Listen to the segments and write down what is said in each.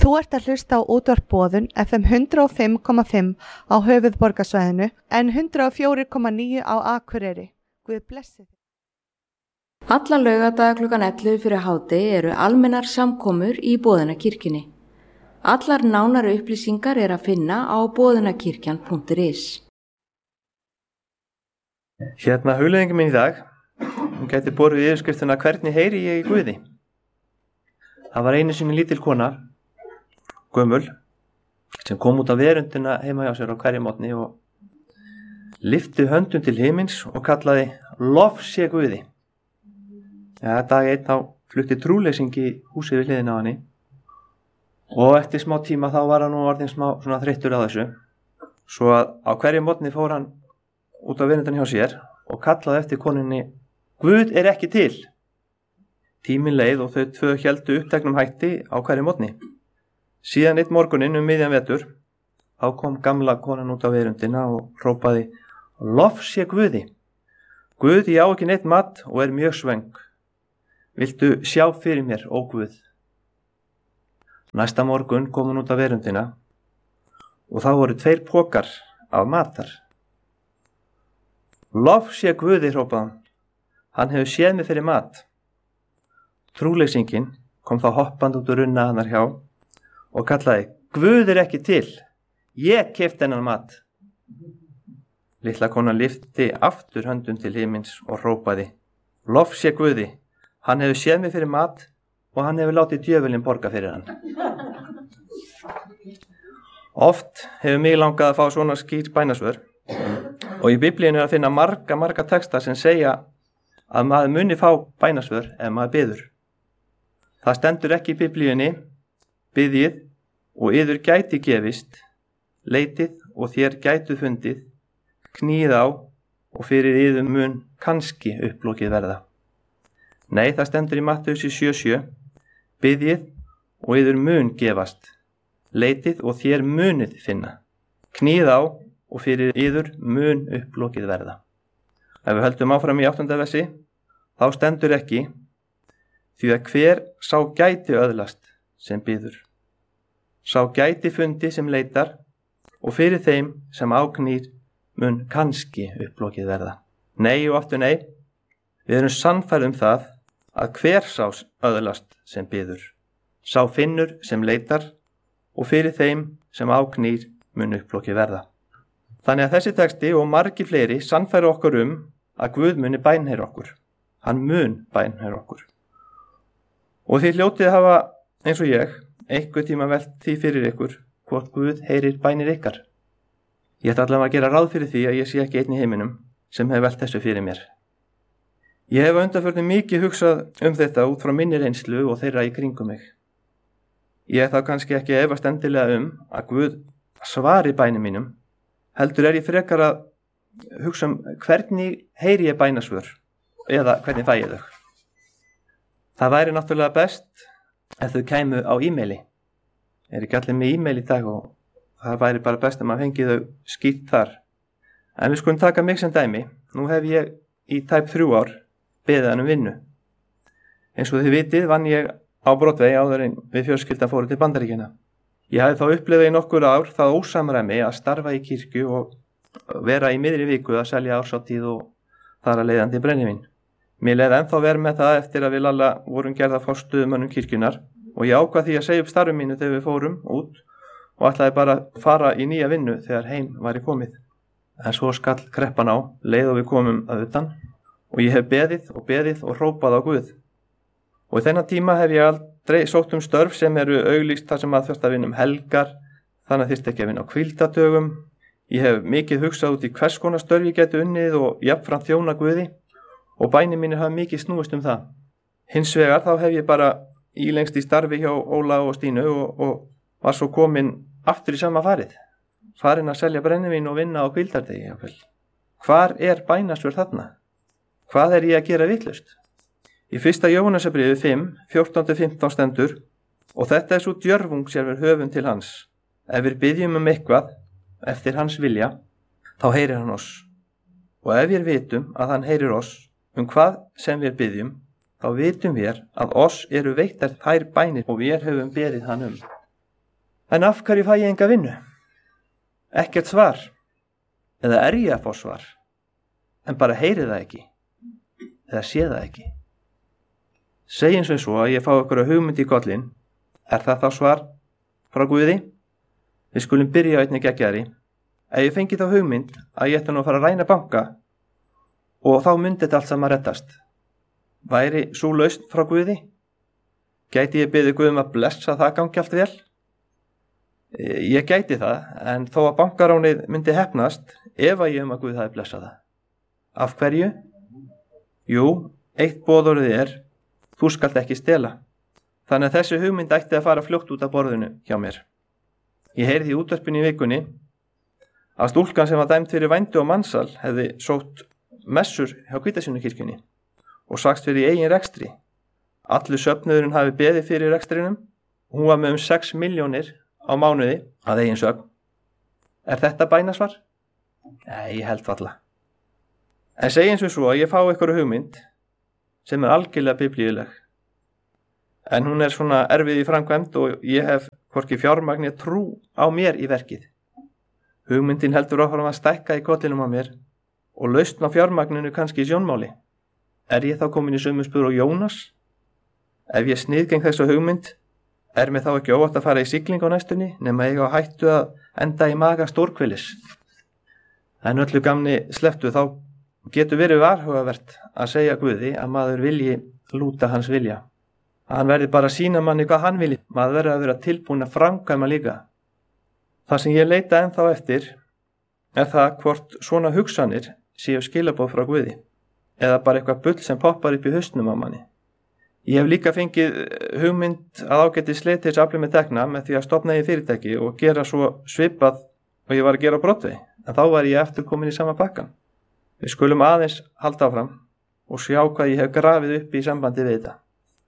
Þú ert að hlusta á útvarp Boðun FM 105,5 á höfuðborgarsvæðinu en 104,9 á Akureyri. Guð blessi þig. Alla laugardaga klukkan 11 fyrir hádegi eru almennar samkomur í Boðunarkirkjunni. Allar nánari upplýsingar er að finna á boðunarkirkjan.is. Hérna hugleiðingin mín í dag, hún gæti borið yfirskriftina hvernig heyri ég í Guði. Það var einu sinni lítil kona, gömul, sem kom út af verundina heima hjá sér á hverju morgni og lyfti höndum til himins og kallaði lof sé Guði. Ja, dag einn þá flutti trúleysingi í húsið við hliðina á henni og eftir smá tíma þá var hann nú orðinn smá svona þreyttur á þessu. Svo að á hverju morgni fór hann út af verundina hjá sér og kallaði eftir konunni Guð er ekki til. Tíminn leið og þau tvö héldu uppteknum hætti á hverju morgni. Síðan einn morguninn miðjan vetur, þá kom gamla konan út á verundina og hrópaði lof sé Guði. Guð, ég á ekki neitt mat og er mjög svöng. Viltu sjá fyrir mér, ó Guð? Næsta morgun kom hún út á verundina og þá voru 2 pokar af matar. Lof sé Guði, hrópaði hann. Hann hefur séð mig fyrir mat. Trúleysingin kom þá hoppand út úr runna hennar hjá og kallaði, Guð er ekki til, ég keypti þennan mat. Litla konan lyfti aftur höndum til himins og hrópaði, lof sé Guði, hann hefur séð mig fyrir mat og hann hefur látið djöfulinn borga fyrir hann. Oft hefur mig langað að fá svona skýr bænasvör og í Biblíunni er að finna marga texta sem segja að maður muni fá bænasvör ef maður biður. Það stendur ekki í Biblíunni, biðjið og yður gæti gefist, leitið og þér gætu fundið, knýð á og fyrir yður mun kannski upplokið verða. Nei, það stendur í Mattheusi 7:7, biðjið og yður mun gefast, leitið og þér munið finna, knýð á og fyrir yður mun upplokið verða. Ef við höldum áfram í 8. versi, þá stendur ekki, því að hver sá gæti öðlast sem biður. Sá gæti fundi sem leitar og fyrir þeim sem áknýr mun kannski upplokið verða. Nei og aftur nei, við erum sannfærð það að hver sá öðlast sem biður. Sá finnur sem leitar og fyrir þeim sem áknýr mun upplokið verða. Þannig að þessi texti og margir fleiri sannfæra okkur að Guð muni bænheyra okkur. Hann mun bænheyra okkur. Og þið hljótið að hafa, eins og ég, einhver tíma velt því fyrir ykkur hvort Guð heyrir bænir ykkar. Ég ætla allavega að gera ráð fyrir því að ég sé ekki einn í heiminum sem hef velt þessu fyrir mér. Ég hef undanfarið mikið hugsað þetta út frá minni reynslu og þeirra í kringum mig. Ég þá kannski ekki að efast endilega að Guð svari bænum mínum, heldur er ég frekar að hugsa hvernig heyri ég bænasvör eða hvernig fæ ég þau. Það væri náttúrulega best ef þau kæmu á e-maili. Er ekki allir með e-mail í dag og það væri bara best að maður fengi þau skýrt þar. En við skulum taka mig sem dæmi. Nú hef ég í tæp 3 ár beðið hann vinnu. Eins og þið vitið vann ég á Broadway áður en við fjölskyldan fórum til Bandaríkjanna. Ég hafði þá upplifað í nokkur ár það ósamræmi að starfa í kirkju og vera í miðri viku að selja árshátíð og þar að leiðandi brennivín. Mér leið ennþá verð með það eftir að við Lalla vorum gerð að fá stuðmönnum kirkjunar og ég ákvað því að segja upp starfi mínu þegar við fórum út og ætlaði bara að fara í nýja vinnu þegar heim væri komið. En svo skall kreppan á, leið og við komum að utan og ég hef beðið og hrópað á Guð. Og í þennan tíma hef ég aldrei sótt störf sem eru auglýst þar sem að þurft að vinna helgar, þannig að þyrfti ekki að vinna á hvíldadögum. Ég hef mikið hugsað út í hvers konar störf ég geti unnið og jafnframt þjóna Guði. Og bænir mínir hafa mikið snúist það. Hins vegar þá hef ég bara ílengst í starfi hjá Óla og Stínu og var svo komin aftur í sama farið. Farin að selja brennivín og vinna á hvíldardegi. Hvar er bænasvör þarna? Hvað er ég að gera vitlaust? Í 1. Jóhannesarbréfi 5, 14-15 stendur og þetta er svo djörfung sem við höfum til hans. Ef við biðjum eitthvað eftir hans vilja, þá heyrir hann oss. Og ef við vitum að hann heyrir oss hvað sem við biðjum, þá vitum við að oss eru veittar þær bænir og við höfum beðið hann En af hverju fæ ég enga vinnu? Ekkert svar. Eða er ég að fá svar? En bara heyri það ekki. Eða sé það ekki. Segjum sem svo að ég fá ykkur hugmynd í kollin. Er það þá svar frá Guði? Við skulum byrja á einni geggjari. Ef ég fengi þá hugmynd að ég ætti nú að fara að ræna banka og þá myndi þetta allt saman reddast. Væri sú lausn frá Guði? Gæti ég beðið Guð að blessa það gangi allt vel? Ég gæti það, en þó að bankaránið myndi heppnast ef að ég að Guð hafi blessað það. Af hverju? Jú, eitt boðorðið þú skalt ekki stela. Þannig að þessi hugmynd ætti að fara fljótt út af borðinu hjá mér. Ég heyrði í útvarpinu í vikunni að stúlkan sem var dæmd fyrir vændi og mansal hefði sótt messur hjá Hvítasunnunkirkjunni og sagst fyrir í eigin rekstri. Allur söfnuðurinn hafi beðið fyrir rekstrinum. Hún var með 6 milljónir á mánuði að eigin söfn. Er þetta bænasvar? Nei, ég held valla. En segjum sem svo að ég fá ykkur hugmynd sem algjörlega biblíuleg. En hún svona erfið í framkvæmd og ég hef hvorki fjármagni trú á mér í verkið. Hugmyndin heldur áfram að stækka í kollinum á mér og lausn á fjármagninu kannski í sjónmáli. Er ég þá komin í sömu spur og Jónas? Ef ég sniðgeng þessu hugmynd, mér þá ekki óvægt að fara í sigling á næstunni nema ég á hættu að enda í maga stórkvilis. En öllu gamni slepptu þá getur verið varhugavert að segja Guði að maður vilji lúta hans vilja. Hann verði bara að sýna manni hvað hann vilji. Maður verður að vera tilbúin að framkvæma líka. Það sem ég leita ennþá eftir það hvort svona hugsanir séu skilaboð frá Guði eða bara eitthvað bull sem poppar upp í hausnum á manni. Ég hef líka fengið hugmynd að ágæti sleitis afli með tekna með því að stofna í fyrirtæki og gera svo svipað og ég var að gera á Broadway. En þá var ég eftir komin í sama pakkan. Við skulum aðeins halda áfram og sjá hvað ég hef grafið upp í sambandi við þetta.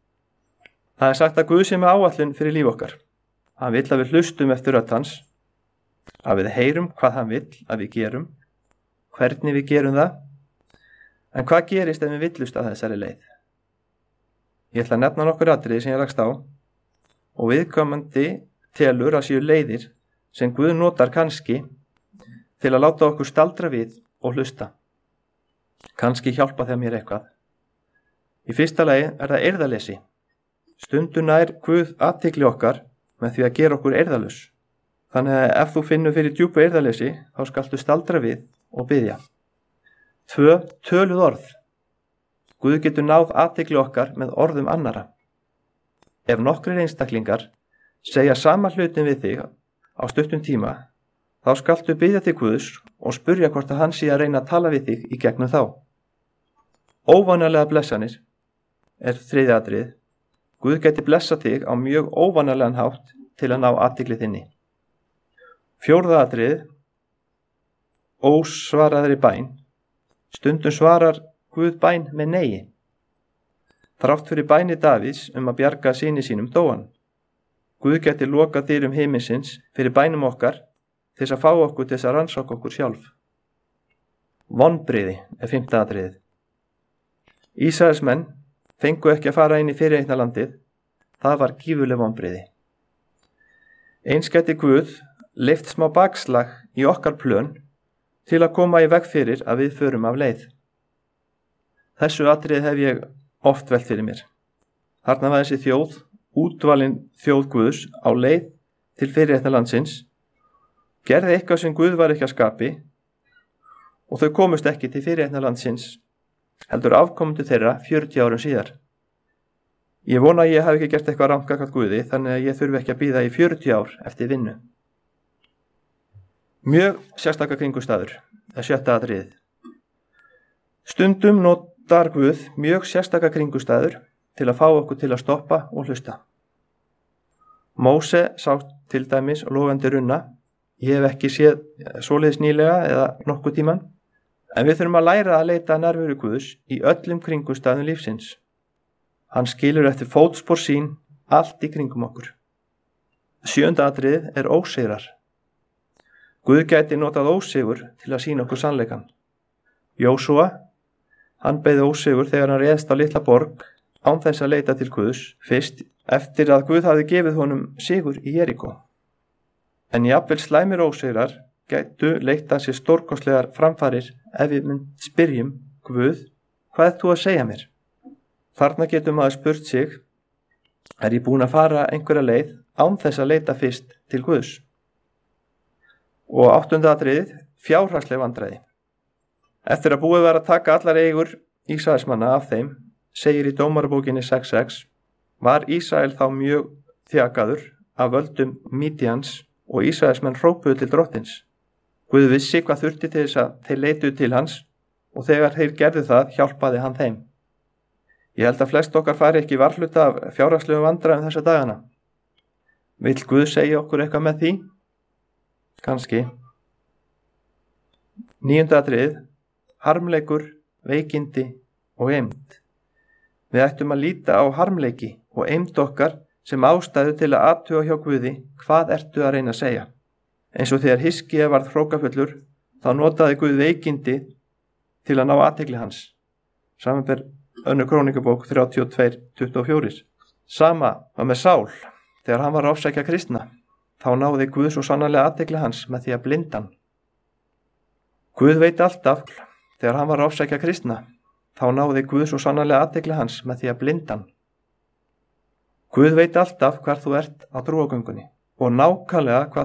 Það sagt að Guð sé með áætlun fyrir líf okkar. Hann vill að við hlustum eftir rödd hans, að við heyrum hvað hann vill að við gerum, hvernig við gerum það, en hvað gerist ef við villust að þessari leið. Ég ætla að nefna nokkur atriði sem ég lagst á og viðkomandi telur að séu leiðir sem Guð notar kannski til að láta okkur staldra við og hlusta. Kannski hjálpa þeim mér eitthvað. Í fyrsta lagi það eirðarleysi. Stundum nær Guð athygli okkar með því að gera okkur eirðarlaus. Þannig að ef þú finnur fyrir djúpu eirðarleysi þá skaltu staldra við og biðja. 2. Töluð orð. Guð getur náð athygli okkar með orðum annara. Ef nokkrir einstaklingar segja sama hlutin við þig á stuttum tíma, þá skaltu biðja til Guðs og spurja hvort að hann sé að reyna að tala við þig í gegnum þá. Óvanalega blessanir 3. atriðið. Guð geti blessa þig á mjög óvanalegan hátt til að ná athygli þinni. 4. atriðið. Ósvaraðri bæn. Stundum svarar Guð bæn með neigi. Þrátt fyrir bæni Davíðs að bjarga syni sínum dóan. Guð geti lokað dyrum himinsins fyrir bænum okkar til þess að fá okkur til þess að rannsaka okkur sjálf. Vonbrigði 5. atriðið. Ísraelsmenn fengu ekki að fara inn í fyrireignarlandið. Það var gífurleg vonbrigði. Eins gæti Guð leyft smá bakslag í okkar plön til að koma í veg fyrir að við förum af leið. Þessu atriði hef ég oft velt fyrir mér. Þarna var þessi þjóð, útvalin þjóð Guðs á leið til fyrireignarlandsins, gerði eitthvað sem Guð var ekki að skapi og þau komust ekki til fyrireignarlandsins, heldur afkomendur þeirra 40 árum síðar. Ég vona að ég hafi ekki gert eitthvað rangt gagnvart Guði, þannig að ég þurfi ekki að bíða í 40 ár eftir vinnu. Mjög sérstaka kringumstæður, 7. atriðið. Stundum notar Guð mjög sérstaka kringumstæður til að fá okkur til að stoppa og hlusta. Móse sá til dæmis logandi runna. Ég hef ekki séð svoleiðis nýlega eða nokkuð tíman, en við þurfum að læra að leita nærveru Guðs í öllum kringumstæðum lífsins. Hann skilur eftir fótspor sín allt í kringum okkur. 7. atriðið ósigrar. Guð gæti notað ósigur til að sýna okkur sannleikann. Jósúa, hann beið ósigur þegar hann réðst á litla borg án þess að leita til Guðs fyrst eftir að Guð hafði gefið honum sigur í Jeríkó. En jafnvel slæmir ósigrar gætu leitt að sér stórkostlegar framfarir ef við mynd spyrjum Guð, hvað ert þú að segja mér? Þarna getur maður spurt sig, er ég búin að fara einhverja leið án þess að leita fyrst til Guðs? Og 8. atriðið, fjárhagsleg vandræði. Eftir að búið var að taka allar eigur Ísraelsmanna af þeim, segir í Dómarabókinni 6:6, var Ísrael þá mjög þjakaður af völdum Mídjans og Ísraelsmenn hrópuðu til drottins. Guð vissi hvað þurfti til þess að þeir leituðu til hans og þegar þeir gerðu það hjálpaði hann þeim. Ég held að flest okkar fari ekki varhluta af fjárhagslegum vandræðum þessa dagana. Vill Guð segja okkur eitthvað með því? Kannski. 9. atriðið, harmleikur, veikindi og eymd. Við ættum að líta á harmleiki og eymd okkar sem ástæðu til að athuga hjá Guði hvað ertu að reyna að segja. Eins og þegar Hiskía varð hrókafullur, þá notaði Guð veikindi til að ná athygli hans. Samanber 2. Krónikabók 32:24. Sama var með Sál, þegar hann var að ofsækja kristna, þá náði Guð svo sannarlega athygli hans með því að blinda hann. Guð veit alltaf, þegar hann var að ofsækja kristna, þá náði Guð svo sannarlega athygli hans með því að blinda hann. Guð veit alltaf hvar þú ert á trúargöngunni og nákvæmlega hvað